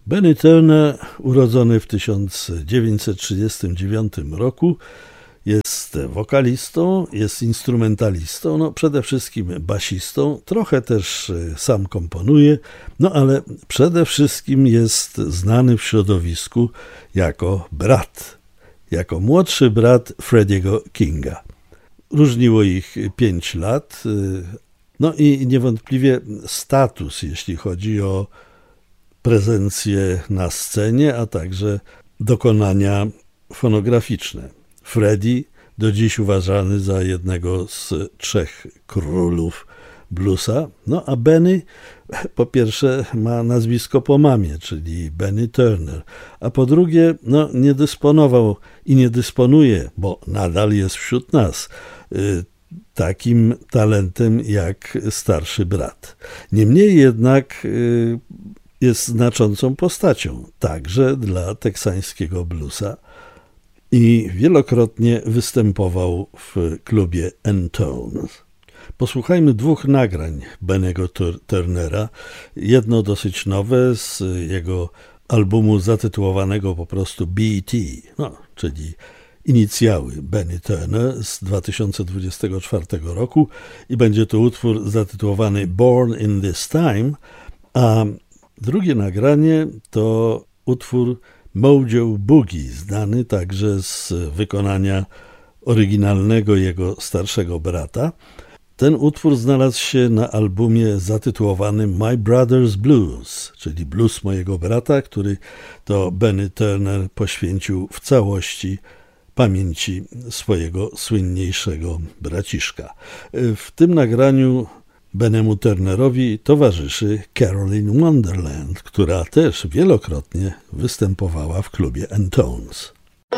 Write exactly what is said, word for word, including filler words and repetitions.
Benny Turner, urodzony w tysiąc dziewięćset trzydziestym dziewiątym roku, jest wokalistą, jest instrumentalistą, no przede wszystkim basistą, trochę też sam komponuje, no ale przede wszystkim jest znany w środowisku jako brat, jako młodszy brat Freddie'ego Kinga. Różniło ich pięć lat, no i niewątpliwie status, jeśli chodzi o prezencję na scenie, a także dokonania fonograficzne. Freddie do dziś uważany za jednego z trzech królów bluesa, no a Benny po pierwsze ma nazwisko po mamie, czyli Benny Turner, a po drugie no, nie dysponował i nie dysponuje, bo nadal jest wśród nas, y, takim talentem jak starszy brat. Niemniej jednak y, jest znaczącą postacią, także dla teksańskiego bluesa i wielokrotnie występował w klubie N-Tones. Posłuchajmy dwóch nagrań Bennego Turnera. Jedno dosyć nowe z jego albumu zatytułowanego po prostu B T, no, czyli inicjały Benny Turner z dwa tysiące dwudziestego czwartego roku i będzie to utwór zatytułowany Born in This Time, a drugie nagranie to utwór Mojo Boogie, znany także z wykonania oryginalnego jego starszego brata. Ten utwór znalazł się na albumie zatytułowanym My Brother's Blues, czyli blues mojego brata, który to Benny Turner poświęcił w całości pamięci swojego słynniejszego braciszka. W tym nagraniu Bennemu Turnerowi towarzyszy Carolyn Wonderland, która też wielokrotnie występowała w klubie N-Tones.